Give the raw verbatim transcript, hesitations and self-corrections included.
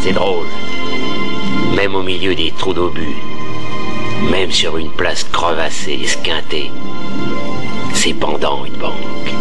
C'est drôle. Même au milieu des trous d'obus, même sur une place crevassée, esquintée, c'est pendant une banque.